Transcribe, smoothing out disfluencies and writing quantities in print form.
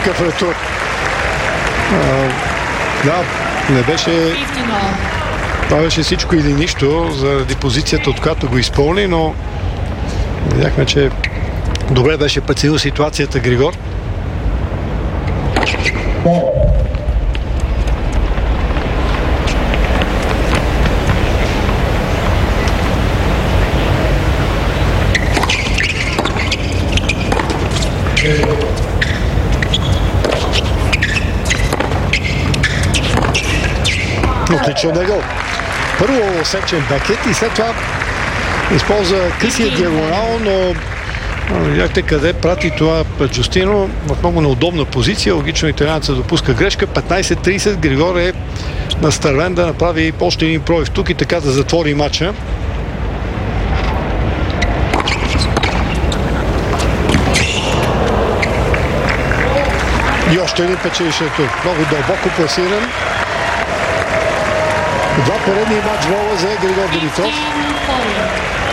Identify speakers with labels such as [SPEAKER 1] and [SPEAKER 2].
[SPEAKER 1] такъв ретур. Да, не беше... Това беше всичко или нищо заради позицията, от която го изпълни, но видяхме, че добре беше преценил ситуацията Григор. Отлично него. Първо сечен бекет и след това използва късия диагонал, но видяхте къде прати това Джустино в много неудобна позиция. Логично италианеца допуска грешка. 15-30. Григор е настървен да направи още един пробив тук и така да затвори матча. И още един печелище тук. Много дълбоко пласиран. Два поредни матч вола за Григор Димитров.